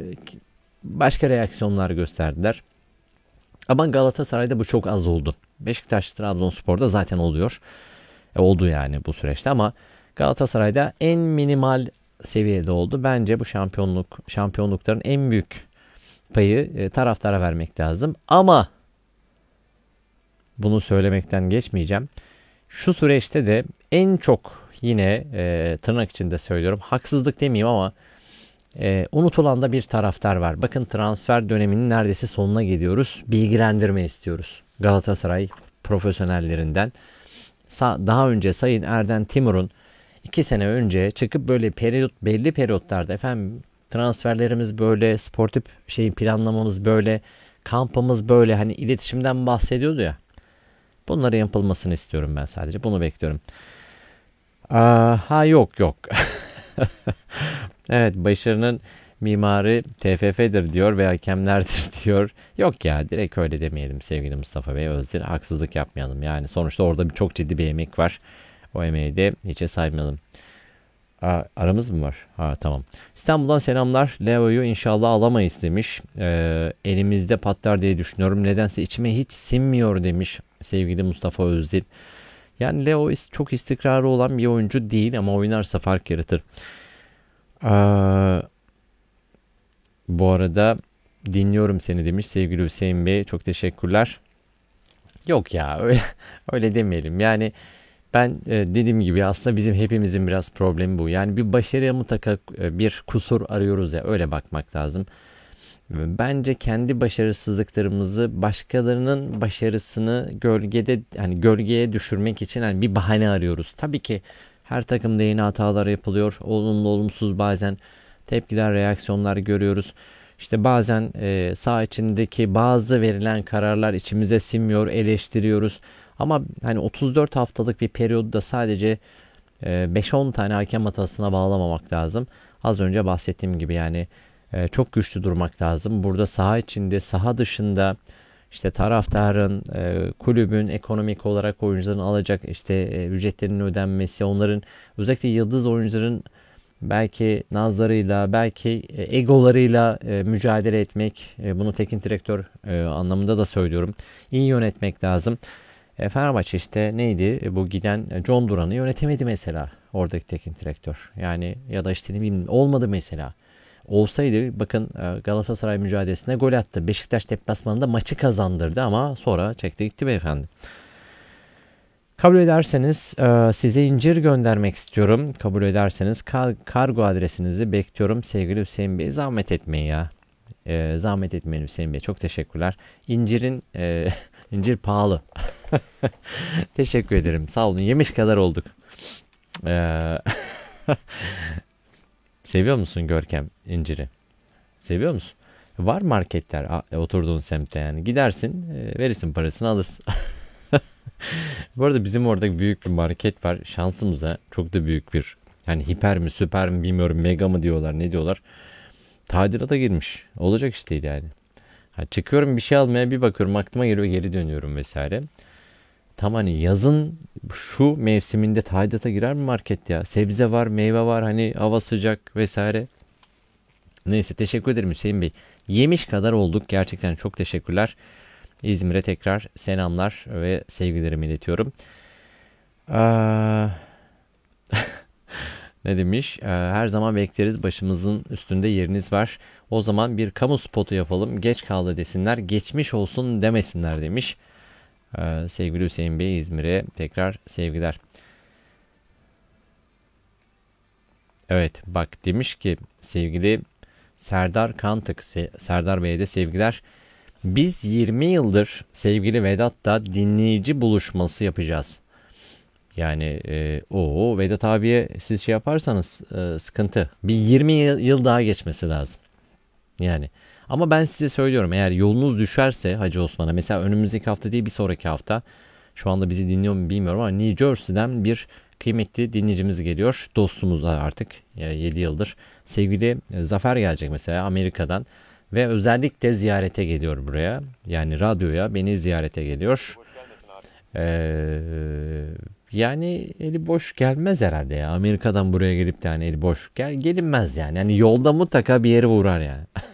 başka reaksiyonlar gösterdiler. Ama Galatasaray'da bu çok az oldu. Beşiktaş, Trabzonspor'da zaten oluyor. Oldu yani bu süreçte ama Galatasaray'da en minimal seviyede oldu. Bence bu şampiyonlukların en büyük payı taraftara vermek lazım. Ama bunu söylemekten geçmeyeceğim. Şu süreçte de en çok yine tırnak içinde söylüyorum. Haksızlık demeyeyim ama unutulan da bir taraftar var. Bakın transfer döneminin neredeyse sonuna geliyoruz. Bilgilendirme istiyoruz Galatasaray profesyonellerinden. Daha önce Sayın Erden Timur'un 2 sene önce çıkıp böyle belli periyotlarda efendim transferlerimiz böyle, sportif planlamamız böyle, kampımız böyle, hani iletişimden bahsediyordu ya. Bunların yapılmasını istiyorum ben sadece. Bunu bekliyorum. Yok. Evet, başarının mimarı TFF'dir diyor ve hakemlerdir diyor. Yok ya, direkt öyle demeyelim sevgili Mustafa Bey Özdil. Haksızlık yapmayalım. Yani sonuçta orada çok ciddi bir emek var. O emeği de hiçe saymayalım. Aramız mı var? Tamam. İstanbul'dan selamlar. Leo'yu inşallah alamayız demiş. Elimizde patlar diye düşünüyorum. Nedense içime hiç sinmiyor demiş sevgili Mustafa Özdil. Yani Leo çok istikrarlı olan bir oyuncu değil ama oynarsa fark yaratır. Bu arada dinliyorum seni demiş sevgili Hüseyin Bey. Çok teşekkürler. Yok ya, öyle demeyelim. Yani ben dediğim gibi aslında bizim hepimizin biraz problemi bu. Yani bir başarıya mutlaka bir kusur arıyoruz ya, öyle bakmak lazım. Bence kendi başarısızlıklarımızı başkalarının başarısını gölgeye düşürmek için hani bir bahane arıyoruz. Tabii ki her takımda yeni hatalar yapılıyor. Olumlu olumsuz bazen tepkiler, reaksiyonlar görüyoruz. İşte bazen saha içindeki bazı verilen kararlar içimize sinmiyor, eleştiriyoruz. Ama hani 34 haftalık bir periyodu sadece 5-10 tane hakem hatasına bağlamamak lazım. Az önce bahsettiğim gibi yani çok güçlü durmak lazım. Burada saha içinde, saha dışında işte taraftarın, kulübün ekonomik olarak oyuncuların alacak ücretlerinin ödenmesi, onların özellikle yıldız oyuncuların belki nazlarıyla, belki egolarıyla mücadele etmek. Bunu teknik direktör anlamında da söylüyorum. İyi yönetmek lazım. Fenerbahçe işte neydi? Bu giden John Duran'ı yönetemedi mesela oradaki teknik direktör. Yani ya da işte ne bileyim olmadı mesela. Olsaydı bakın Galatasaray mücadelesine gol attı. Beşiktaş deplasmanında maçı kazandırdı ama sonra çekti gitti beyefendi. Kabul ederseniz size incir göndermek istiyorum. Kabul ederseniz kargo adresinizi bekliyorum sevgili Hüseyin Bey. Zahmet etmeyin ya. Zahmet etmeyin Hüseyin Bey. Çok teşekkürler. İncir pahalı. Teşekkür ederim. Sağ olun. Yemiş kadar olduk. Ee, Seviyor musun Görkem inciri? Seviyor musun? Var marketler oturduğun semtte yani. Gidersin, verirsin parasını alırsın. Bu arada bizim orada büyük bir market var. Şansımıza çok da büyük bir, yani hiper mi süper mi bilmiyorum, mega mı diyorlar ne diyorlar. Tadilata girmiş. Olacak iş değil yani. Çıkıyorum bir şey almaya, bir bakıyorum aklıma geliyor, geri dönüyorum vesaire. Tam hani yazın şu mevsiminde tadilata girer mi market ya? Sebze var, meyve var, hani hava sıcak vesaire. Neyse, teşekkür ederim Hüseyin Bey. Yemiş kadar olduk. Gerçekten çok teşekkürler. İzmir'e tekrar selamlar ve sevgilerimi iletiyorum. Aa, ne demiş? Her zaman bekleriz. Başımızın üstünde yeriniz var. O zaman bir kamu spotu yapalım. Geç kaldı desinler. Geçmiş olsun demesinler demiş. Sevgili Hüseyin Bey, İzmir'e tekrar sevgiler. Evet bak, demiş ki sevgili Serdar Kantık, Serdar Bey'e de sevgiler. Biz 20 yıldır sevgili Vedat'ta dinleyici buluşması yapacağız. Yani o Vedat abiye siz şey yaparsanız sıkıntı. Bir 20 yıl daha geçmesi lazım. Yani ama ben size söylüyorum, eğer yolunuz düşerse Hacı Osman'a, mesela önümüzdeki hafta değil bir sonraki hafta, şu anda bizi dinliyor mu bilmiyorum ama New Jersey'den bir kıymetli dinleyicimiz geliyor. Dostumuz var artık 7 yıldır. Sevgili Zafer gelecek mesela Amerika'dan ve özellikle ziyarete geliyor buraya. Yani radyoya beni ziyarete geliyor. Ee, Yani eli boş gelmez herhalde ya. Amerika'dan buraya gelip de hani eli boş gelinmez yani. Yani yolda mutlaka bir yere uğrar yani.